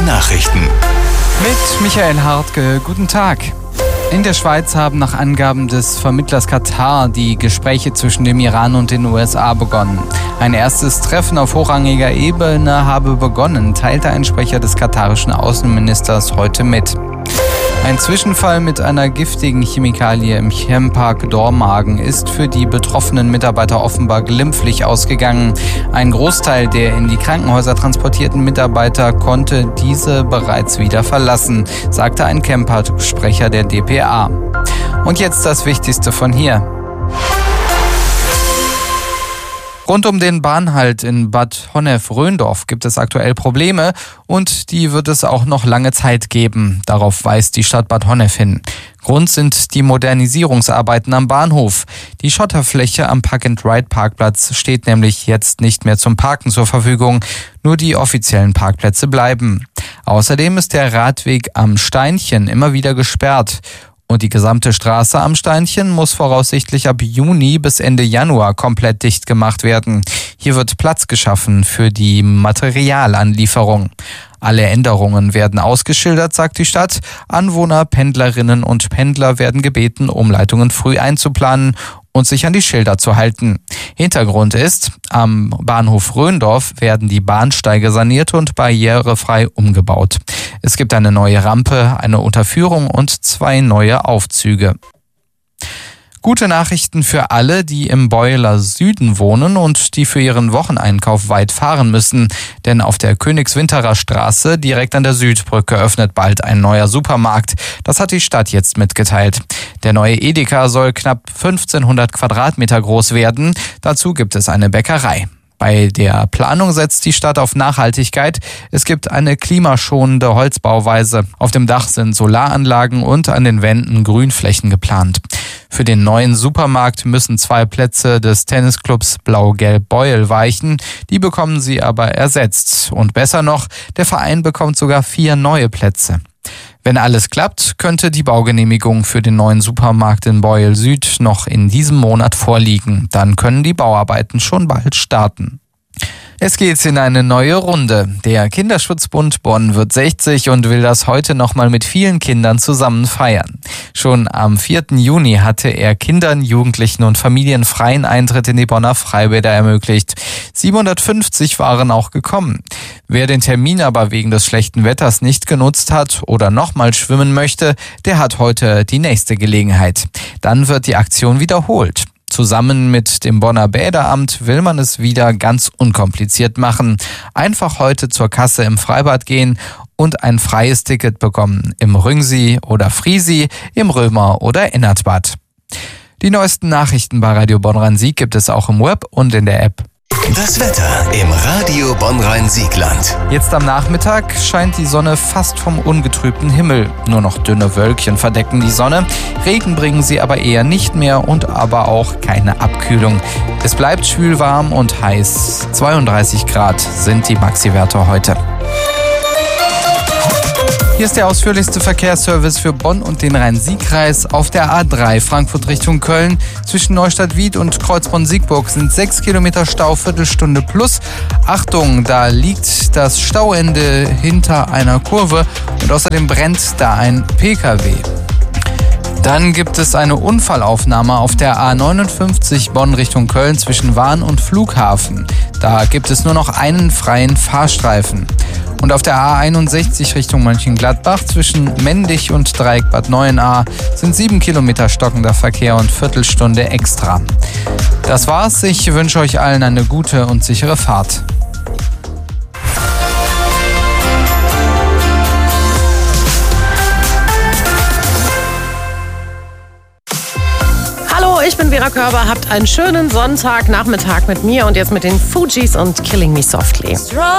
Nachrichten. Mit Michael Hartke, guten Tag. In der Schweiz haben nach Angaben des Vermittlers Katar die Gespräche zwischen dem Iran und den USA begonnen. Ein erstes Treffen auf hochrangiger Ebene habe begonnen, teilte ein Sprecher des katarischen Außenministers heute mit. Ein Zwischenfall mit einer giftigen Chemikalie im Chempark Dormagen ist für die betroffenen Mitarbeiter offenbar glimpflich ausgegangen. Ein Großteil der in die Krankenhäuser transportierten Mitarbeiter konnte diese bereits wieder verlassen, sagte ein Chempark-Sprecher der dpa. Und jetzt das Wichtigste von hier. Rund um den Bahnhalt in Bad Honnef-Röndorf gibt es aktuell Probleme und die wird es auch noch lange Zeit geben. Darauf weist die Stadt Bad Honnef hin. Grund sind die Modernisierungsarbeiten am Bahnhof. Die Schotterfläche am Park-and-Ride-Parkplatz steht nämlich jetzt nicht mehr zum Parken zur Verfügung. Nur die offiziellen Parkplätze bleiben. Außerdem ist der Radweg am Steinchen immer wieder gesperrt. Und die gesamte Straße am Steinchen muss voraussichtlich ab Juni bis Ende Januar komplett dicht gemacht werden. Hier wird Platz geschaffen für die Materialanlieferung. Alle Änderungen werden ausgeschildert, sagt die Stadt. Anwohner, Pendlerinnen und Pendler werden gebeten, Umleitungen früh einzuplanen und sich an die Schilder zu halten. Hintergrund ist, am Bahnhof Röndorf werden die Bahnsteige saniert und barrierefrei umgebaut. Es gibt eine neue Rampe, eine Unterführung und 2 neue Aufzüge. Gute Nachrichten für alle, die im Beueler Süden wohnen und die für ihren Wocheneinkauf weit fahren müssen. Denn auf der Königswinterer Straße direkt an der Südbrücke öffnet bald ein neuer Supermarkt. Das hat die Stadt jetzt mitgeteilt. Der neue Edeka soll knapp 1500 Quadratmeter groß werden. Dazu gibt es eine Bäckerei. Bei der Planung setzt die Stadt auf Nachhaltigkeit. Es gibt eine klimaschonende Holzbauweise. Auf dem Dach sind Solaranlagen und an den Wänden Grünflächen geplant. Für den neuen Supermarkt müssen 2 Plätze des Tennisclubs Blau-Gelb-Beuel weichen. Die bekommen sie aber ersetzt. Und besser noch, der Verein bekommt sogar 4 neue Plätze. Wenn alles klappt, könnte die Baugenehmigung für den neuen Supermarkt in Beuel Süd noch in diesem Monat vorliegen. Dann können die Bauarbeiten schon bald starten. Es geht in eine neue Runde. Der Kinderschutzbund Bonn wird 60 und will das heute nochmal mit vielen Kindern zusammen feiern. Schon am 4. Juni hatte er Kindern, Jugendlichen und Familien freien Eintritt in die Bonner Freibäder ermöglicht. 750 waren auch gekommen. Wer den Termin aber wegen des schlechten Wetters nicht genutzt hat oder nochmal schwimmen möchte, der hat heute die nächste Gelegenheit. Dann wird die Aktion wiederholt. Zusammen mit dem Bonner Bäderamt will man es wieder ganz unkompliziert machen. Einfach heute zur Kasse im Freibad gehen und ein freies Ticket bekommen. Im Rüngsee oder Friesi, im Römer oder Ennertbad. Die neuesten Nachrichten bei Radio Bonn-Rhein-Sieg gibt es auch im Web und in der App. Das Wetter im Radio Bonn-Rhein-Siegland. Jetzt am Nachmittag scheint die Sonne fast vom ungetrübten Himmel. Nur noch dünne Wölkchen verdecken die Sonne. Regen bringen sie aber eher nicht mehr und aber auch keine Abkühlung. Es bleibt schwül warm und heiß. 32 Grad sind die Maxiwerte heute. Hier ist der ausführlichste Verkehrsservice für Bonn und den Rhein-Sieg-Kreis. Auf der A3 Frankfurt Richtung Köln zwischen Neustadt-Wied und Kreuzbronn-Siegburg sind 6 Kilometer Stau, Viertelstunde plus. Achtung, da liegt das Stauende hinter einer Kurve und außerdem brennt da ein PKW. Dann gibt es eine Unfallaufnahme auf der A59 Bonn Richtung Köln zwischen Wahn und Flughafen. Da gibt es nur noch einen freien Fahrstreifen. Und auf der A61 Richtung Mönchengladbach zwischen Mendig und Dreieck Bad Neuenahr sind 7 Kilometer stockender Verkehr und Viertelstunde extra. Das war's. Ich wünsche euch allen eine gute und sichere Fahrt. Hallo, ich bin Vera Körber. Habt einen schönen Sonntagnachmittag mit mir und jetzt mit den Fugees und Killing Me Softly.